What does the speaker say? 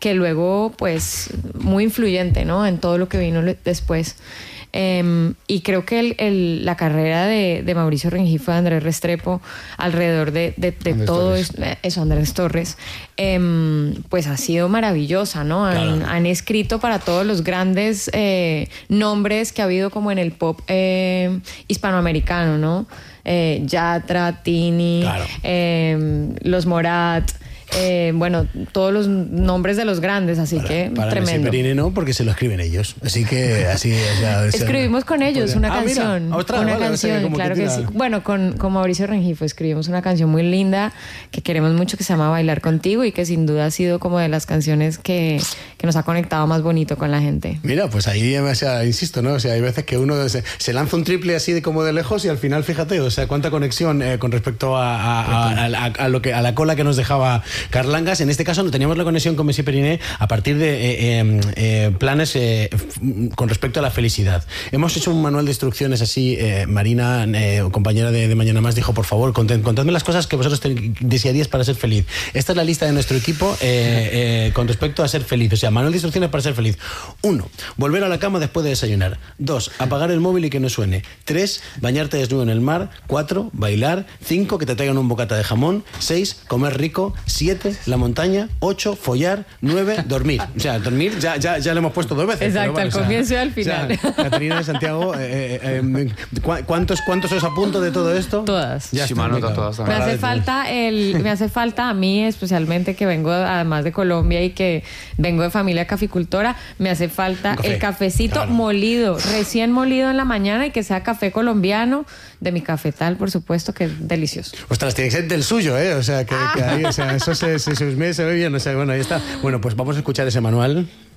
que luego, pues, muy influyente, ¿no? En todo lo que vino después. Y creo que la carrera de Mauricio Rengifo, de Andrés Restrepo, alrededor de todo eso, Andrés Torres, pues ha sido maravillosa, ¿no? Claro. Han escrito para todos los grandes nombres que ha habido como en el pop hispanoamericano, ¿no? Yatra, Tini, Claro. Los Morat, bueno, todos los nombres de los grandes, así que para tremendo. Perine no, porque se lo escriben ellos. Así que así... Escribimos con ellos una canción. Mira, otra, una vale, canción, como claro que sí. Bueno, con Mauricio Rengifo escribimos una canción muy linda que queremos mucho, que se llama Bailar Contigo, y que sin duda ha sido como de las canciones que nos ha conectado más bonito con la gente. Mira, pues ahí, o sea, insisto, ¿no? O sea, hay veces que uno se lanza un triple así de como de lejos y al final, fíjate, o sea, cuánta conexión con respecto a la cola que nos dejaba Carlangas. En este caso no teníamos la conexión con Messi Periné a partir de planes con respecto a la felicidad. Hemos hecho un manual de instrucciones así. Marina, compañera de Mañana Más, dijo, por favor, contadme las cosas que vosotros desearíais para ser feliz. Esta es la lista de nuestro equipo con respecto a ser feliz. O sea, manual de instrucciones para ser feliz. 1. Volver a la cama después de desayunar. 2. Apagar el móvil y que no suene. 3. Bañarte desnudo en el mar. 4. Bailar. 5. Que te traigan un bocata de jamón. 6. Comer rico. 7. La montaña. 8. Follar. 9. Dormir. O sea, dormir ya lo hemos puesto 2 veces. Exacto, bueno, al comienzo y al final. O sea, Caterina de Santiago, ¿cuántos os apunto de todo esto? Todas. Ya Sí, está, me anota venga. todas Me también. hace falta a mí, especialmente, que vengo además de Colombia y que vengo de familia caficultora, me hace falta Café, el cafecito claro. molido, recién molido en la mañana, y que sea café colombiano, de mi cafetal, por supuesto, que es delicioso. Ostras, tiene que ser del suyo, ¿eh? O sea, que ahí, o sea, eso se ve bien. O sea, bueno, ahí está. Bueno, pues vamos a escuchar ese manual.